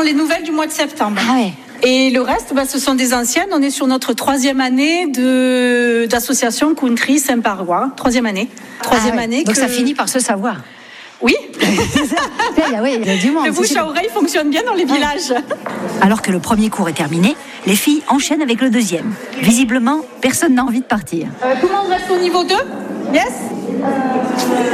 les nouvelles du mois de septembre. Ah ouais. Et le reste, ce sont des anciennes. On est sur notre 3e année d'association Country Saint-Parois. 3e année. Année. Donc ça finit par se savoir. Oui. Oui, il y a du monde. Le bouche à oreille fonctionne bien dans les villages. Alors que le premier cours est terminé, les filles enchaînent avec le deuxième. Visiblement, personne n'a envie de partir. Tout le monde reste au niveau 2 ? Yes ?